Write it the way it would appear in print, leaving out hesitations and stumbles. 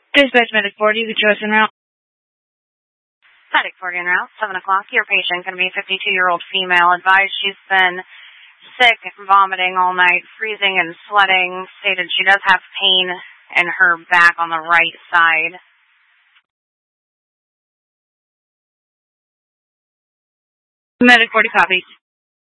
Dispatch Medic 40, the choice en route. Medic 40 en route, 7 o'clock. Your patient going to be a 52-year-old female. Advised she's been sick, vomiting all night, freezing and sweating. Stated she does have pain in her back on the right side. Medic 40 copies.